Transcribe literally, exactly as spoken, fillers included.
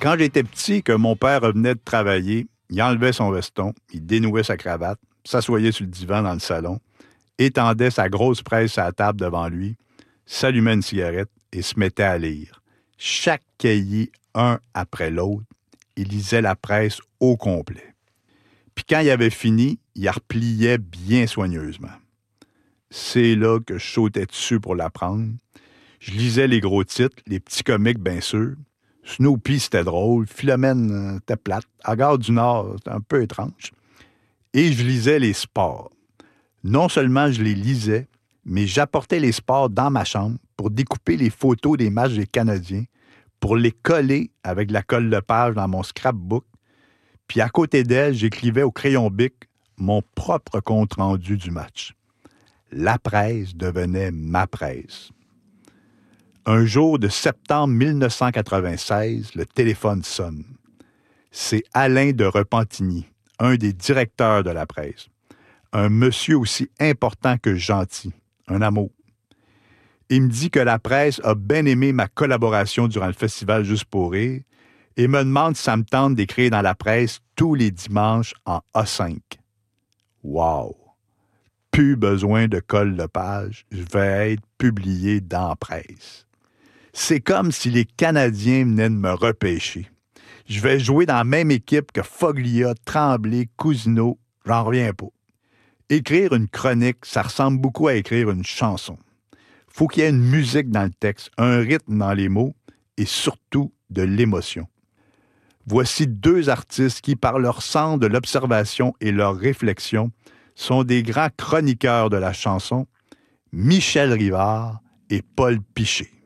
Quand j'étais petit, que mon père revenait de travailler, il enlevait son veston, il dénouait sa cravate, s'assoyait sur le divan dans le salon, étendait sa grosse presse à la table devant lui, s'allumait une cigarette et se mettait à lire. Chaque cahier, un après l'autre, il lisait la presse au complet. Puis quand il avait fini, il la repliait bien soigneusement. C'est là que je sautais dessus pour l'apprendre. Je lisais les gros titres, les petits comiques, bien sûr. Snoopy, c'était drôle. Philomène, c'était plate. À Gare du Nord, c'était un peu étrange. Et je lisais les sports. Non seulement je les lisais, mais j'apportais les sports dans ma chambre pour découper les photos des matchs des Canadiens, pour les coller avec la colle de page dans mon scrapbook. Puis à côté d'elle, j'écrivais au crayon bic mon propre compte-rendu du match. La presse devenait ma presse. Un jour de septembre mille neuf cent quatre-vingt-seize, le téléphone sonne. C'est Alain de Repentigny, un des directeurs de la presse. Un monsieur aussi important que gentil, un amour. Il me dit que la presse a bien aimé ma collaboration durant le festival Juste pour rire et me demande si ça me tente d'écrire dans la presse tous les dimanches en A cinq. Wow! Plus besoin de colle de page, je vais être publié dans la presse. C'est comme si les Canadiens venaient de me repêcher. Je vais jouer dans la même équipe que Foglia, Tremblay, Cousineau, j'en reviens pas. Écrire une chronique, ça ressemble beaucoup à écrire une chanson. Faut qu'il y ait une musique dans le texte, un rythme dans les mots et surtout de l'émotion. Voici deux artistes qui, par leur sens de l'observation et leur réflexion, sont des grands chroniqueurs de la chanson, Michel Rivard et Paul Piché.